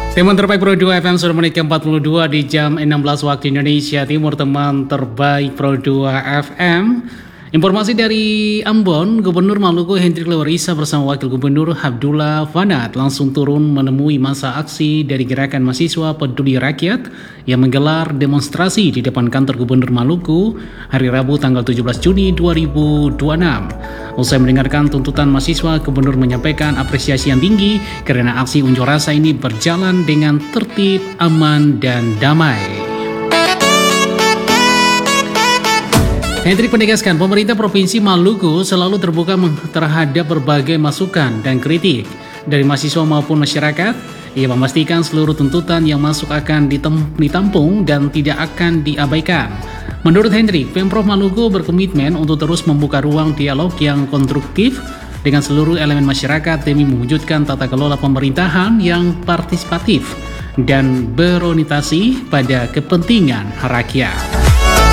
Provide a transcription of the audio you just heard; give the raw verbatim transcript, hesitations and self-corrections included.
Teman terbaik Pro dua F M sudah menit ke empat puluh dua di jam enam belas waktu Indonesia Timur. Teman terbaik Pro dua F M. Informasi dari Ambon, Gubernur Maluku Hendrik Lewarisa bersama Wakil Gubernur Abdullah Fanat langsung turun menemui masa aksi dari Gerakan Mahasiswa Peduli Rakyat yang menggelar demonstrasi di depan kantor Gubernur Maluku hari Rabu tanggal tujuh belas Juni dua ribu dua puluh enam. Usai mendengarkan tuntutan mahasiswa, Gubernur menyampaikan apresiasi yang tinggi karena aksi unjuk rasa ini berjalan dengan tertib, aman, dan damai. Hendrik menegaskan pemerintah Provinsi Maluku selalu terbuka terhadap berbagai masukan dan kritik dari mahasiswa maupun masyarakat. Ia memastikan seluruh tuntutan yang masuk akan ditampung dan tidak akan diabaikan. Menurut Hendrik, Pemprov Maluku berkomitmen untuk terus membuka ruang dialog yang konstruktif dengan seluruh elemen masyarakat demi mewujudkan tata kelola pemerintahan yang partisipatif dan berorientasi pada kepentingan rakyat.